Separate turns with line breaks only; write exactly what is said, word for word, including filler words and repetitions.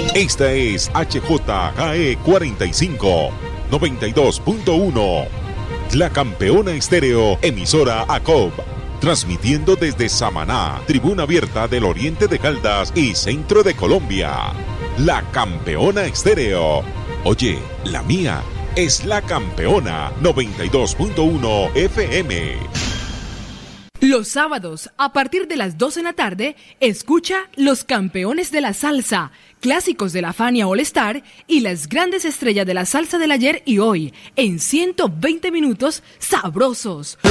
Esta es H J K E cuarenta y cinco, noventa y dos punto uno. La Campeona Estéreo, emisora A C O B. Transmitiendo desde Samaná, Tribuna Abierta del Oriente de Caldas y Centro de Colombia. La Campeona Estéreo. Oye, la mía es La Campeona noventa y dos punto uno F M.
Los sábados, a partir de las doce en la tarde, escucha Los Campeones de la Salsa, clásicos de la Fania All Star y las grandes estrellas de la salsa del ayer y hoy, en ciento veinte minutos sabrosos.